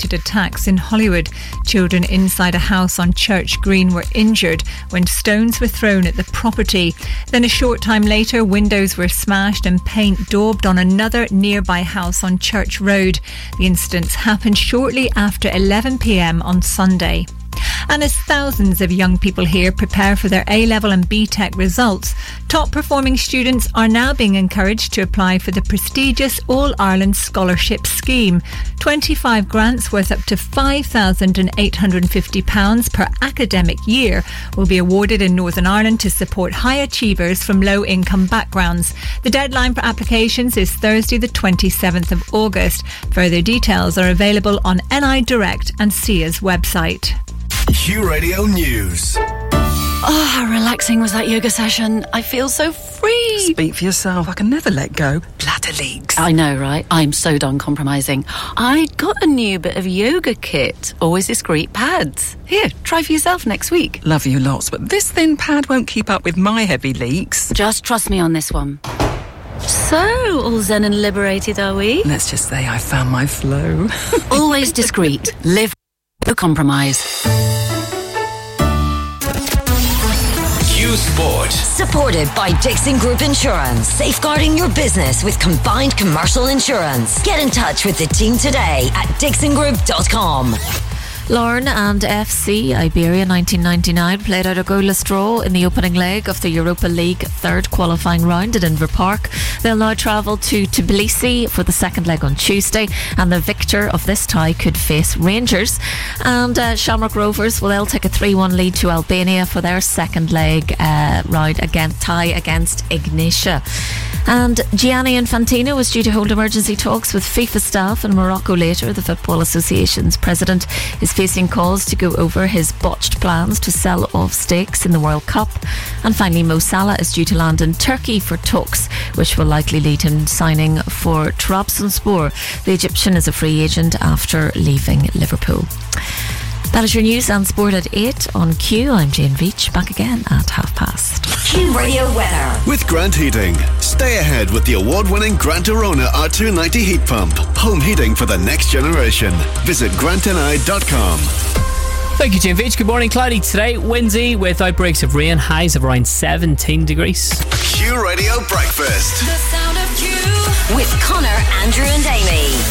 related attacks in Hollywood. Children inside a house on Church Green were injured when stones were thrown at the property. Then a short time later, windows were smashed and paint daubed on another nearby house on Church Road. The incidents happened shortly after 11 p.m. on Sunday. And as thousands of young people here prepare for their A-level and BTEC results, top performing students are now being encouraged to apply for the prestigious All-Ireland Scholarship Scheme. 25 grants worth up to £5,850 per academic year will be awarded in Northern Ireland to support high achievers from low-income backgrounds. The deadline for applications is Thursday the 27th of August. Further details are available on NI Direct and SIA's website. Q Radio News. Oh, how relaxing was that yoga session. I feel so free. Speak for yourself. I can never let go. Bladder leaks. I know, right? I'm so done compromising. I got a new bit of yoga kit. Always discreet pads. Here, try for yourself next week. Love you lots, but this thin pad won't keep up with my heavy leaks. Just trust me on this one. So, all zen and liberated, are we? Let's just say I found my flow. Always discreet. Live no compromise. Q Sport. Supported by Dixon Group Insurance. Safeguarding your business with combined commercial insurance. Get in touch with the team today at dixongroup.com. Larne and FC Iberia 1999 played out a goalless draw in the opening leg of the Europa League third qualifying round at Inver Park. They'll now travel to Tbilisi for the second leg on Tuesday, and the victor of this tie could face Rangers. And Shamrock Rovers, well, they'll take a 3-1 lead to Albania for their second leg round tie against Ignatia. And Gianni Infantino was due to hold emergency talks with FIFA staff in Morocco later. The Football Association's president is facing calls to go over his botched plans to sell off stakes in the World Cup. And finally, Mo Salah is due to land in Turkey for talks, which will likely lead him signing for Trabzonspor. The Egyptian is a free agent after leaving Liverpool. That is your news and sport at 8 on Q. I'm Jane Veach, back again at past. Q Radio weather. With Grant Heating. Stay ahead with the award-winning Grant Arona R290 heat pump. Home heating for the next generation. Visit grantni.com. Thank you, Jane Veach. Good morning. Cloudy today, windy with outbreaks of rain, highs of around 17 degrees. Q Radio Breakfast. The sound of Q. With Connor, Andrew and Amy.